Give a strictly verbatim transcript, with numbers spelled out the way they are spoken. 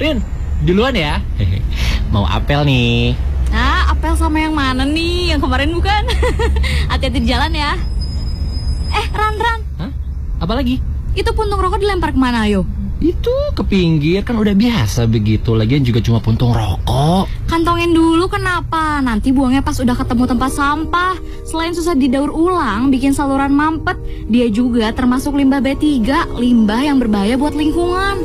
Rin, duluan ya. Mau apel nih. Nah, apel sama yang mana nih? Yang kemarin bukan? Hati-hati di jalan ya. Eh, Ran, Ran. Hah? Apa lagi? Itu puntung rokok dilempar kemana, ayo? Itu ke pinggir, kan udah biasa begitu. Lagian juga cuma puntung rokok. Kantongin dulu, kenapa? Nanti buangnya pas udah ketemu tempat sampah. Selain susah didaur ulang, bikin saluran mampet, dia juga termasuk limbah B tiga, limbah yang berbahaya buat lingkungan.